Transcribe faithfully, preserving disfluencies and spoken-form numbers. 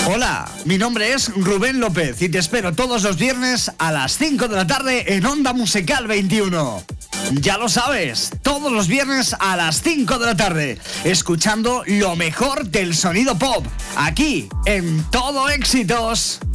Hola, mi nombre es Rubén López y te espero todos los viernes a las cinco de la tarde en Onda Musical veintiuno. Ya lo sabes, todos los viernes a las cinco de la tarde, escuchando lo mejor del sonido pop, aquí en Todo Éxitos.